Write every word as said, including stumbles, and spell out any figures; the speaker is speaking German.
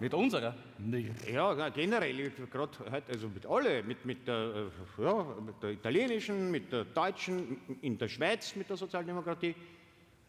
Mit unserer? Nee. Ja, generell, gerade heute, also mit alle, mit, mit, der, ja, mit der italienischen, mit der deutschen, in der Schweiz mit der Sozialdemokratie.